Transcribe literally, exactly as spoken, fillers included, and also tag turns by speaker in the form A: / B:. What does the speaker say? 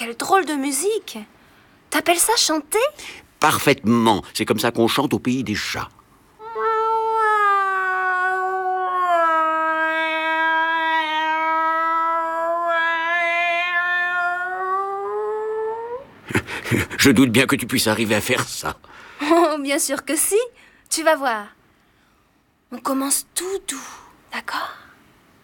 A: quelle drôle de musique! T'appelles ça chanter?
B: Parfaitement. C'est comme ça qu'on chante au pays des chats. Je doute bien que tu puisses arriver à faire ça.
A: Oh, bien sûr que si. Tu vas voir. On commence tout doux, d'accord?